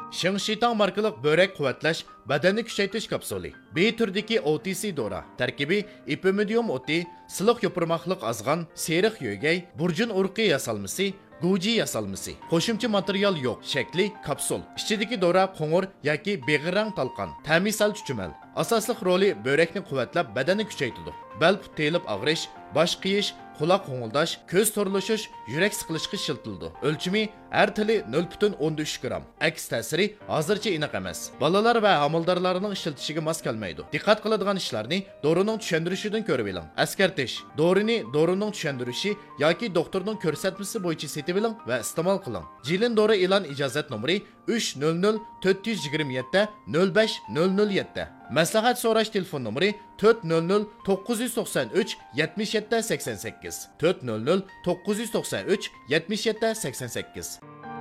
Shengshitang markalik börek quvvatlash, badanni kuchaytirish kapsuli. B turdagi OTC dora. Tarkibi ipimidium oti, siliq yopirmoqliq azg'an, seriq yo'gay, burjun urqi yasalmasi, Guji yasalmasi. Qo'shimcha material yo'q. Shakli kapsul. Ichidagi dora qo'ng'ir yoki beg'irrang talqon. Ta'misal chuchumal. Asosli roli börekni quvvatlab, badanni kuchaytiradi. Bel put telib og'rish, bosh qiyish, quloq qo'ng'ildash, ko'z to'rlashish, yurak siqilishga shiltildi. O'lchimi har tili 0.13 gram. Aks ta'siri hozircha aniq emas. Bolalar va amaldorlarning ishlatishiga mos kelmaydi. Diqqat qiladigan ishlarni dorining tushuntirishidan ko'rib oling. Askartish. Dorining tushuntirishi yoki doktorning ko'rsatmasi bo'yicha setib oling va iste'mol qiling. Jilin dori e'lon ijozat nomeri 300 427 05 007. Maslahat so'rash telefon nomeri 400 993 77 88 400 993 77 88.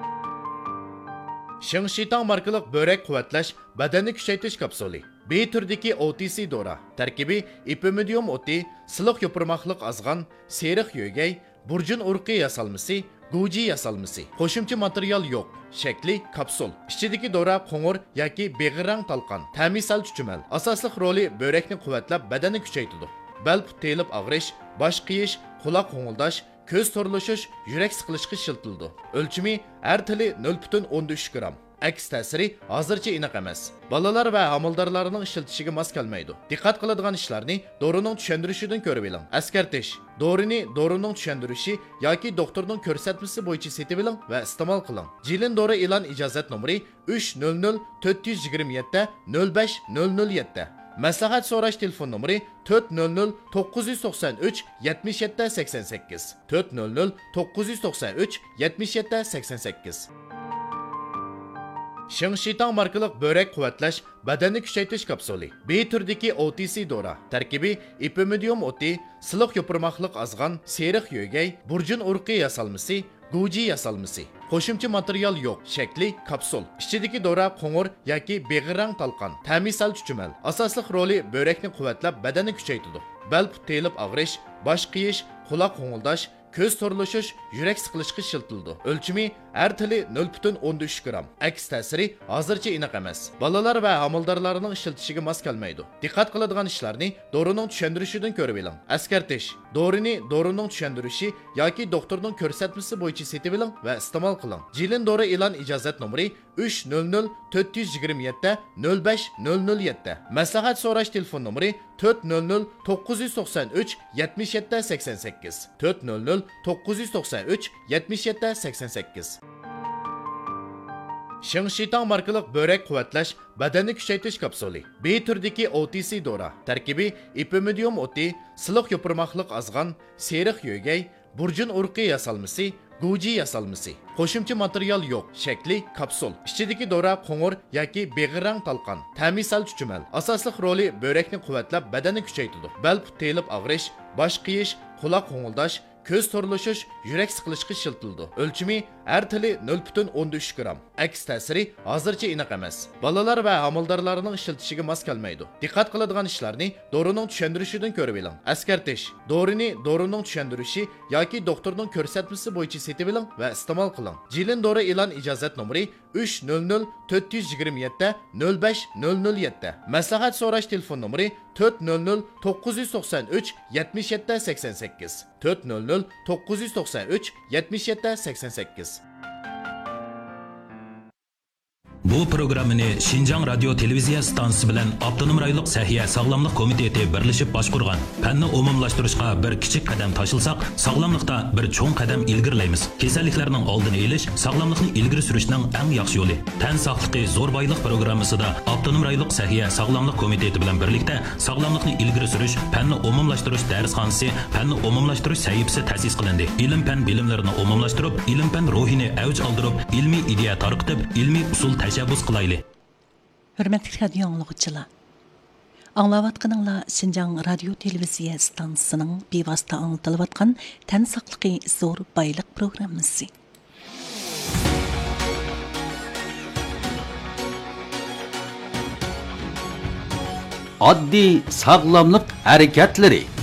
Shengshitang markalik börek quvvatlash, badanni kuchaytirish kapsuli. B turdagi OTC dora. Tarkibi ipimidium oti, siliq yopirmoqliq azg'an, seriq yo'gay, burjun urqi yasalmasi, Guji yasalmasi. Qo'shimcha material yo'q. Shakli kapsul. Ichidagi dora qo'ng'ir yoki beg'irang talqon. Ta'misal chuchumal. Asosli roli börekni quvvatlab, badanni kuchaytiradi. Bel put telib og'rish, bosh qiyish, quloq qo'ng'ildash, ko'z to'rlashish, yurak siqilishga shiltildi. O'lchimi har tili 0.13 gram. Aks ta'siri hozircha aniq emas. Bolalar va amaldorlarning ishlatishiga mos kelmaydi. Diqqat qiladigan ishlarni dorining tushuntirishidan ko'rib oling. Askartish. Dorining tushuntirishi yoki doktorning ko'rsatmasi bo'yicha setib oling va iste'mol qiling. Jilin dori e'lon ijozat nomeri 300 427 05 007. Maslahat so'rash telefon nomeri 400 993 77 88 400 993 77 88. Shengshitang markalik börek quvvatlash, badanni kuchaytirish kapsuli. B turdagi OTC dora. Tarkibi ipimidium oti, siliq yopirmoqliq azg'an, seriq yo'gay, burjun urqi yasalmasi, Guji yasalmasi. Qo'shimcha material yo'q. Shakli kapsul. Ichidagi dora qo'ng'ir yoki beg'irang talqon. Ta'misal chuchumal. Asosli roli börekni quvvatlab, badanni kuchaytiradi. Bel put telib og'rish, bosh qiyish, quloq qo'ng'ildash, ko'z to'rlashish, yurak siqilishga shiltildi. O'lchimi har tili 0.13 gram. Aks ta'siri hozircha aniq emas. Bolalar va amaldorlarning ishlatishiga mos kelmaydi. Diqqat qiladigan ishlarni dorining tushuntirishidan ko'rib oling. Askartish. Dorining tushuntirishi yoki doktorning ko'rsatmasi bo'yicha setib oling va iste'mol qiling. Jilin dori e'lon ijozat nomeri 300 427 05 007. Maslahat so'rash telefon nomeri 400 993 77 88 400 993 77 88. Shengshitang markalik börek quvvatlash, badanni kuchaytirish kapsuli. B turdagi OTC dora. Tarkibi ipimidium oti, siliq yopirmoqliq azg'an, seriq yo'gay, burjun urqi yasalmasi, Guji yasalmasi. Qo'shimcha material yo'q. Shakli kapsul. Ichidagi dora qo'ng'ir yoki beg'irang talqon. Ta'misal chuchumal. Asosli roli börekni quvvatlab, badanni kuchaytiradi. Bel put telib og'rish, bosh qiyish, quloq qo'ng'ildash, ko'z to'rlashish, yurak siqilishga shiltildi. O'lchimi har tili 0.13 gram. Aks ta'siri hozircha aniq emas. Bolalar va amaldorlarning ishlatishiga mos kelmaydi. Diqqat qiladigan ishlarni dorining tushuntirishidan ko'rib oling. Askartish. Dorining tushuntirishi yoki doktorning ko'rsatmasi bo'yicha setib oling va iste'mol qiling. Jilin dori e'lon ijozat nomeri 300 427 05 007. Maslahat so'rash telefon nomeri 400 993 77 88 400 993 77 88. Bu programmani Şinjan Radyo Televiziya stansiyasi bilan Avtonom rayonluq Sahiya Sog'lomlik komiteti birlashib boshqurgan. Fanni umumlashtirishga bir kichik qadam tashilsak, sog'lomlikda bir cho'ng qadam ilgirlaymiz. Kasalliklarning oldini olish, sog'lomlikni ilgari surishning eng yaxshi yo'li. Tan sog'ligi zo'r boylik programmasida Avtonom rayonluq Sahiya Sog'lomlik komiteti bilan birlikda sog'lomlikni ilgari surish, fanni umumlashtirish darsxonasi, fanni umumlashtirish sahifasi ta'sis qilindi. Ilm-fan bilimlarini umumlashtirib, ilm-fan ruhini avj oldirib, ilmiy ideya tarqitib, ilmiy usul tashabbus qilayli. Hürmetli radio anlıqçılar. Anlavatqanыңlar Şinjan Radio Televiziya stansiyasının bevosita anlatılayotgan tan saqligi zo'r boylik programmasi. Oddiy sog'lomlik harakatlari